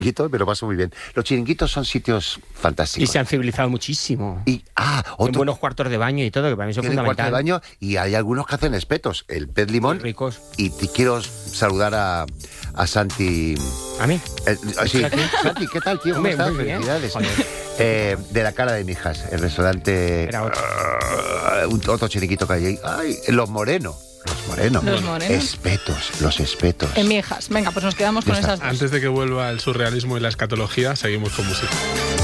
Me lo paso muy bien. Los chiringuitos son sitios fantásticos. Y se han civilizado muchísimo. Y, en buenos cuartos de baño y todo, que para mí eso es tienen fundamental. cuarto de baño y hay algunos que hacen espetos. El pez limón. Muy ricos. Y te quiero saludar a Santi. ¿A mí? Sí. Santi, ¿qué tal, tío? ¿Cómo Hombre, estás? muy bien. Felicidades. De la cara de mi hijas, el restaurante. Era otro. Otro chiringuito que hay ahí. Ay, Los Morenos. Los morenos. Los espetos. En Mijas. Venga, pues nos quedamos con esas dos. Antes de que vuelva el surrealismo y la escatología, seguimos con música.